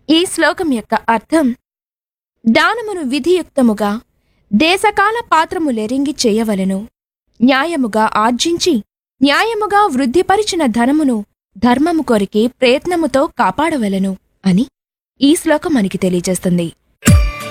ఈ శ్లోకం యొక్క అర్థం, దానమును విధియుక్తముగా దేశకాల పాత్రములెరింగి చేయవలెను. న్యాయముగా ఆర్జించి న్యాయముగా వృద్ధిపరిచిన ధనమును ధర్మము కొరికి ప్రయత్నముతో కాపాడవలెను అని ఈ శ్లోకం మనకి తెలియజేస్తుంది.